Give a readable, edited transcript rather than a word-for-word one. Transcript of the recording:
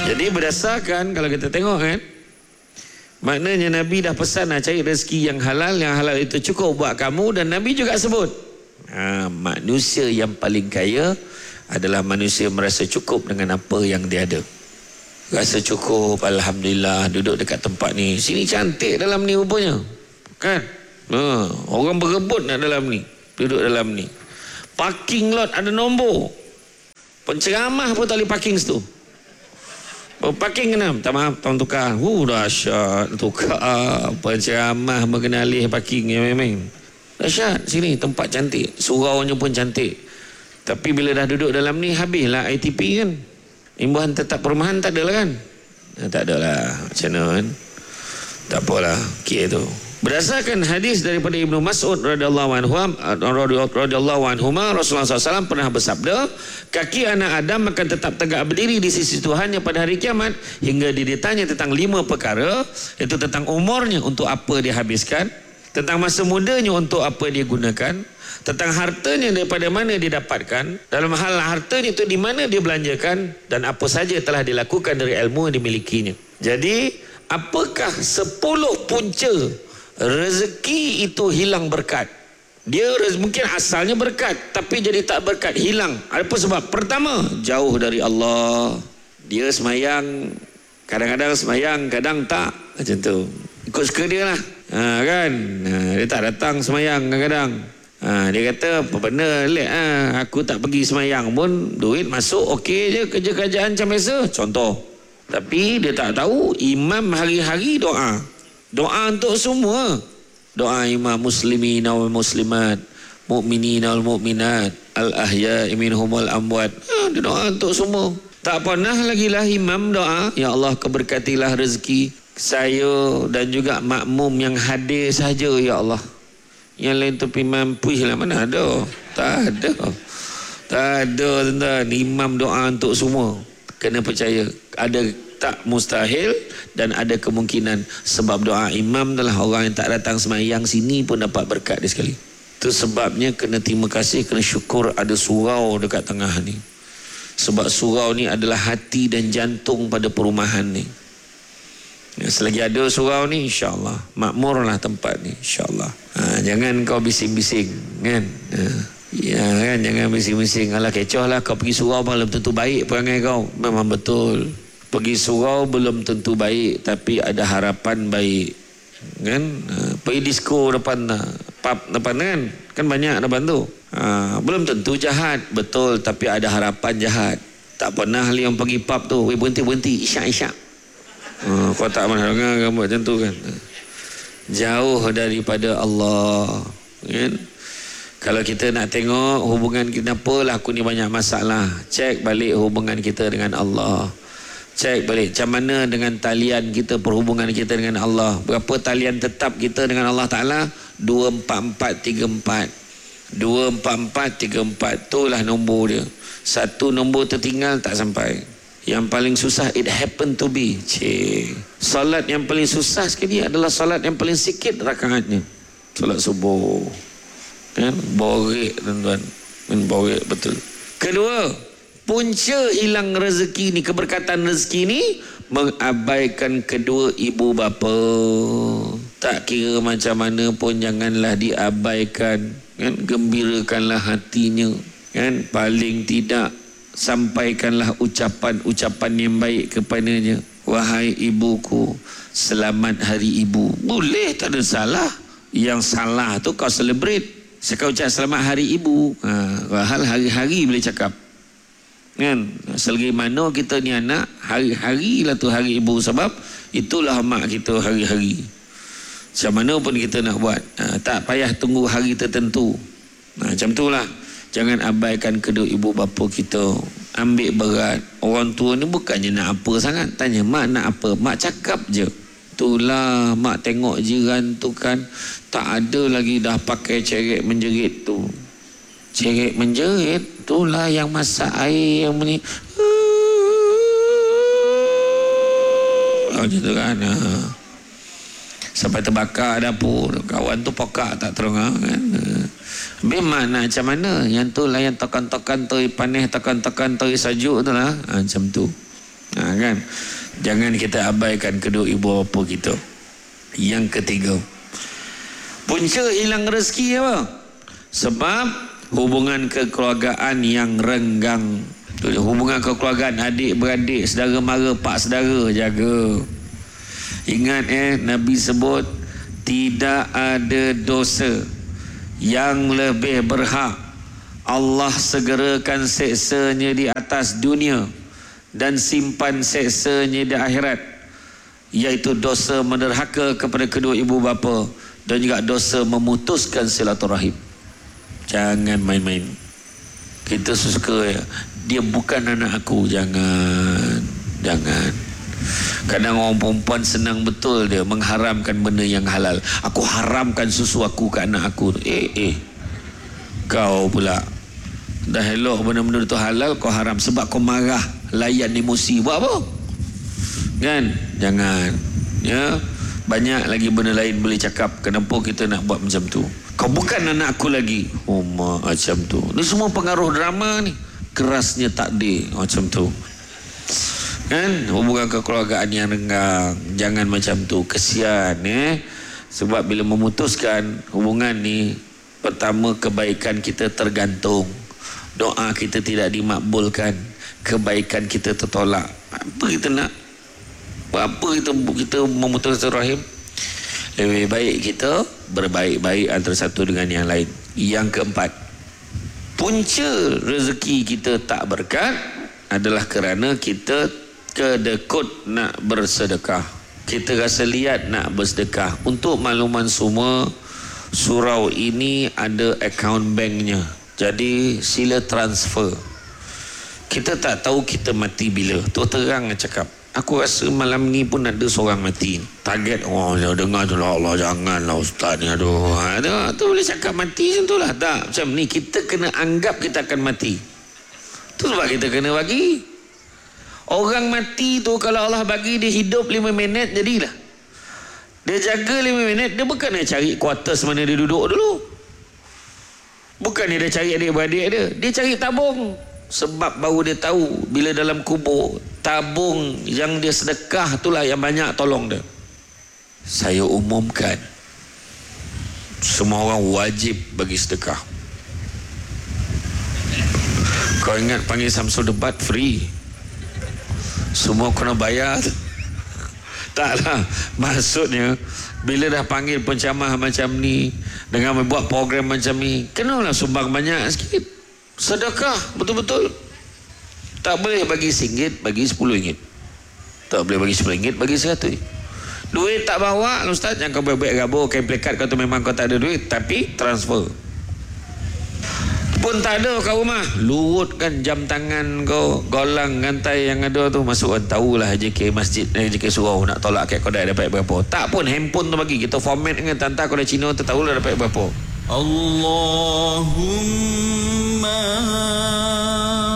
Jadi berdasarkan kalau kita tengok kan, maknanya Nabi dah pesan nak cari rezeki yang halal itu cukup buat kamu. Dan Nabi juga sebut manusia yang paling kaya adalah manusia merasa cukup dengan apa yang dia ada. Rasa cukup, Alhamdulillah, duduk dekat tempat ni, sini cantik dalam ni rupanya kan. Orang berebut nak dalam ni, duduk dalam ni. Parking lot ada nombor, penceramah pun tak boleh parking situ. Parking kena, tak maaf, tolong tukar. Dahsyat, tukar penceramah mengenali parking yang memang dahsyat. Sini tempat cantik, suraunya pun cantik. Tapi bila dah duduk dalam ni, habislah ITP kan. Imbuhan tetap perumahan tak ada lah kan. Tak ada lah, macam mana kan. Tak apalah, okey tu. Berdasarkan hadis daripada Ibnu Mas'ud radhiyallahu anhu, Rasulullah SAW pernah bersabda, kaki anak Adam akan tetap tegak berdiri di sisi Tuhannya pada hari kiamat hingga dia ditanya tentang 5 perkara, iaitu tentang umurnya, untuk apa dia habiskan, tentang masa mudanya, untuk apa dia gunakan, tentang hartanya, daripada mana dia dapatkan, dalam hal hartanya itu di mana dia belanjakan, dan apa saja telah dilakukan dari ilmu yang dimilikinya. Jadi apakah 10 punca rezeki itu hilang berkat? Dia mungkin asalnya berkat, tapi jadi tak berkat, hilang. Apa sebab? Pertama, jauh dari Allah. Dia semayang, kadang-kadang semayang, kadang tak, macam tu, ikut suka dia lah. Kan, dia tak datang semayang kadang-kadang. Dia kata apa benda lek, aku tak pergi semayang pun duit masuk, okey je, kerja-kerjaan macam biasa, contoh. Tapi dia tak tahu imam hari-hari doa untuk semua. Doa imam muslimin wal muslimat, mukminin wal mukminat, al ahya'i minhum wal amwat. Dia doa untuk semua. Tak pernah lagi lah imam doa, ya Allah keberkatilah rezeki saya dan juga makmum yang hadir saja ya Allah. Yang lain tepi mampu lah, mana ada? Tak ada tuan-tuan. Imam doa untuk semua. Kena percaya, ada tak mustahil dan ada kemungkinan. Sebab doa imam adalah orang yang tak datang semayang sini pun dapat berkat dia sekali. Itu sebabnya kena terima kasih, kena syukur ada surau dekat tengah ni. Sebab surau ni adalah hati dan jantung pada perumahan ni. Selagi ada surau ni, insyaAllah makmurlah tempat ni, insyaAllah. Jangan kau bising-bising kan. Ya kan, jangan bising-bising. Alah kecoh lah, kau pergi surau belum tentu baik perangai kau. Memang betul, pergi surau belum tentu baik, tapi ada harapan baik kan. Pergi disco depan pub depan kan banyak depan tu. Belum tentu jahat, betul, tapi ada harapan jahat. Tak pernah yang pergi pub tu, berhenti isyak. Kau tak pernah dengar gambar macam tu kan. Jauh daripada Allah kan. Kalau kita nak tengok hubungan kita, apalah aku ni banyak masalah, cek balik hubungan kita dengan Allah. Cek balik macam mana dengan talian kita, perhubungan kita dengan Allah. Berapa talian tetap kita dengan Allah Ta'ala? 24434. 24434, itulah nombor dia. Satu nombor tertinggal tak sampai. Yang paling susah, it happen to be. Salat yang paling susah sekali adalah salat yang paling sikit rakaatnya. Salat subuh kan, borek tuan-tuan, borek betul. Kedua, punca hilang rezeki ni, keberkatan rezeki ni, mengabaikan kedua ibu bapa. Tak kira macam mana pun janganlah diabaikan kan. Gembirakanlah hatinya kan. Paling tidak sampaikanlah ucapan-ucapan yang baik kepadanya. Wahai ibuku, selamat hari ibu. Boleh, tak ada salah. Yang salah tu kau celebrate. Sekau ucap selamat hari ibu, hal hari-hari boleh cakap kan. Selagi mana kita ni anak, hari-hari lah tu hari ibu. Sebab itulah mak kita hari-hari. Macam mana pun kita nak buat, tak payah tunggu hari tertentu. Macam itulah. Jangan abaikan kedua ibu bapa kita. Ambil berat. Orang tua ni bukannya nak apa sangat. Tanya mak nak apa, mak cakap je. Itulah mak tengok jiran tu kan, tak ada lagi dah pakai ceret menjerit tu. Ceret menjerit, itulah yang masak air yang ni. Macam tu kan. Sampai terbakar dapur. Kawan tu pokak tak terang kan. Memang nak macam mana? Yang tu lah yang tokan-tokan tu panas, tokan-tokan tu sajuk tu lah. Macam tu. Kan? Jangan kita abaikan kedua ibu bapa kita. Yang ketiga, punca hilang rezeki apa? Sebab hubungan kekeluargaan yang renggang. Hubungan kekeluargaan adik-beradik, saudara mara, pak saudara, jaga. Ingat Nabi sebut tidak ada dosa yang lebih berhak Allah segerakan seksanya di atas dunia dan simpan seksanya di akhirat, iaitu dosa menderhaka kepada kedua ibu bapa dan juga dosa memutuskan silaturahim. Jangan main-main. Kita suka dia bukan anak aku. Jangan. Kadang orang perempuan senang betul dia mengharamkan benda yang halal. Aku haramkan susu aku ke anak aku. Kau pula dah elok benda-benda itu halal, kau haram sebab kau marah, layan emosi. Buat apa? Kan? Jangan. Ya. Banyak lagi benda lain boleh cakap. Kenapa kita nak buat macam tu? Kau bukan anak aku lagi. Macam tu. Ni semua pengaruh drama ni. Kerasnya takdir macam tu. Kan? Hubungan kekeluargaan yang renggang. Jangan macam tu. Kesian. Sebab bila memutuskan hubungan ni, pertama, kebaikan kita tergantung. Doa kita tidak dimakbulkan. Kebaikan kita tertolak. Apa kita nak? Apa kita memutuskan rahim? Lebih baik kita berbaik-baik antara satu dengan yang lain. Yang keempat, punca rezeki kita tak berkat adalah kerana kita kedekut nak bersedekah. Kita rasa liat nak bersedekah. Untuk makluman semua, surau ini ada akaun banknya. Jadi sila transfer. Kita tak tahu kita mati bila. Tu terang cakap. Aku rasa malam ni pun ada seorang mati. Target, dengar tu lah, Allah janganlah ustaz ni. Aduh, tu boleh cakap mati macam tu lah. Tak, macam ni kita kena anggap kita akan mati. Tu sebab kita kena bagi. Orang mati tu kalau Allah bagi dia hidup 5 minit, jadilah. Dia jaga 5 minit, dia bukan dia cari quarters mana dia duduk dulu. Bukan dia cari adik-beradik dia. Dia cari tabung. Sebab baru dia tahu bila dalam kubur, tabung yang dia sedekah itulah yang banyak tolong dia. Saya umumkan, semua orang wajib bagi sedekah. Kau ingat panggil Samsul debat free? Semua kena bayar. Taklah. Maksudnya bila dah panggil pencamah macam ni, dengan membuat program macam ni, kenalah sumbang banyak sikit. Sedekah betul-betul. Tak boleh bagi RM1, bagi RM10. Tak boleh bagi RM10, bagi RM100. Duit tak bawa, ustaz, jangan kau baik-baik gabur kain plekat kau tu memang kau tak ada duit, tapi transfer. Pun tak ada kat rumah, lurutkan jam tangan kau, golang gantai yang ada tu, masuk kan tahulah JK masjid, JK surau nak tolak kat kodai dapat berapa. Tak pun handphone tu bagi, kita format dengan tanta kodai Cina tu tahulah dapat berapa. Allahumma